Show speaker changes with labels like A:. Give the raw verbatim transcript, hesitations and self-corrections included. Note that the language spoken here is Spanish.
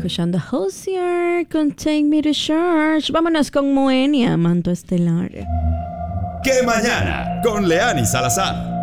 A: escuchando Hosier con Take Me to Church. Vámonos con Moenia, Manto Estelar.
B: Que mañana, con Leani Salazar.